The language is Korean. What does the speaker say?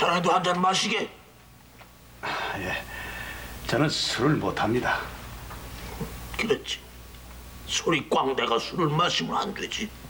자네도 한 잔 마시게. 예, 저는 술을 못합니다. 그렇지. 소리 꽝대가 술을 마시면 안 되지.